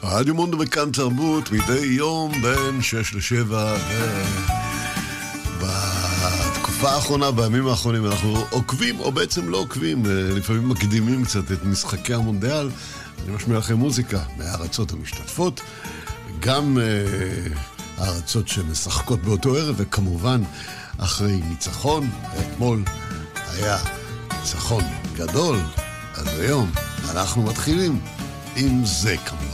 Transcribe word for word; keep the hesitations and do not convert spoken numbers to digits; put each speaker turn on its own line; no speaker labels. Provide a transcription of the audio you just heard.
רדיו מונדו בכאן תרבות, מדי יום בין שש לשבע. בתקופה האחרונה, בימים האחרונים, אנחנו עוקבים, או בעצם לא עוקבים, לפעמים מקדימים קצת את משחקי המונדיאל. אני משמיע לכם מוזיקה מהארצות המשתתפות, גם הארצות שמשחקות באותו ערב, וכמובן אחרי ניצחון. אתמול היה ניצחון גדול, אז היום אנחנו מתחילים עם זה כמובן.